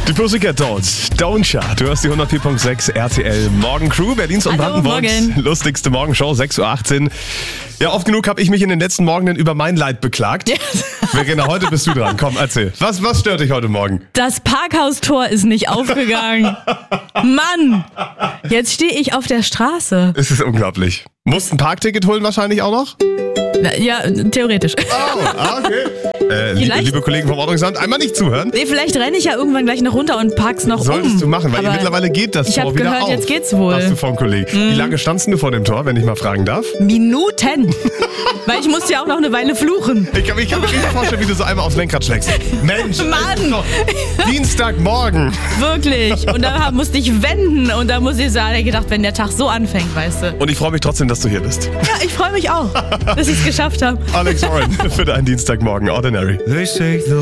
Die Pussycat Dolls, Doja. Du hörst die 104.6 RTL Morgen Crew, Berlins und Hallo, Brandenburgs morgen. lustigste Morgenshow, 6.18 Uhr. Ja, oft genug habe ich mich in den letzten Morgenen über mein Leid beklagt. Ja. Verena, heute bist du dran. Komm, erzähl. Was stört dich heute Morgen? Das Parkhaustor ist nicht aufgegangen. Mann, jetzt stehe ich auf der Straße. Es ist unglaublich. Musst ein Parkticket holen wahrscheinlich auch noch? Ja, theoretisch. Oh, okay. Vielleicht- Liebe Kollegen vom Ordnungsamt, einmal nicht zuhören. Nee, vielleicht renne ich ja irgendwann gleich noch runter und pack's noch Solltest um. du machen, weil Aber mittlerweile geht das ich Tor hab wieder gehört, auf. jetzt geht's wohl. Hast du vom Kollegen. Wie lange standst du vor dem Tor, wenn ich mal fragen darf? Minuten. Weil ich musste ja auch noch eine Weile fluchen. Ich kann mir richtig vorstellen, wie du so einmal aufs Lenkrad schlägst. Mensch, Mann. es ist doch Dienstagmorgen. Wirklich. Und da musste ich wenden. Und da muss ich sagen, gedacht, wenn der Tag so anfängt, weißt du. Und ich freue mich trotzdem, dass du hier bist. Ja, ich freue mich auch, dass ich es geschafft habe. Alex Warren für deinen Dienstagmorgen. Ordinary. They say the